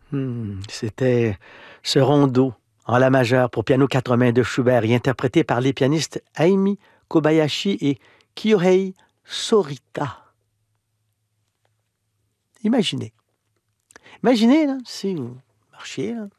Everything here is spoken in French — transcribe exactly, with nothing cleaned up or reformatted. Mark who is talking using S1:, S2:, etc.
S1: Hmm, C'était ce rondo en la majeure pour piano quatre mains de Schubert et interprété par les pianistes Aimi Kobayashi et Kyohei Sorita. Imaginez. Imaginez, là, si vous marchiez, là,